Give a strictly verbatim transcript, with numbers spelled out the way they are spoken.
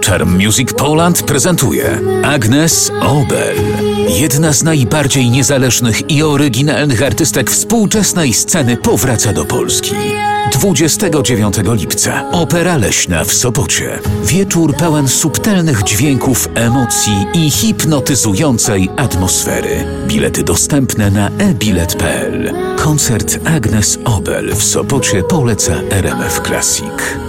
Charm Music Poland prezentuje Agnes Obel. Jedna z najbardziej niezależnych i oryginalnych artystek współczesnej sceny powraca do Polski. dwudziestego dziewiątego lipca. Opera Leśna w Sopocie. Wieczór pełen subtelnych dźwięków, emocji i hipnotyzującej atmosfery. Bilety dostępne na e bilet kropka p l. Koncert Agnes Obel w Sopocie poleca R M F Classic.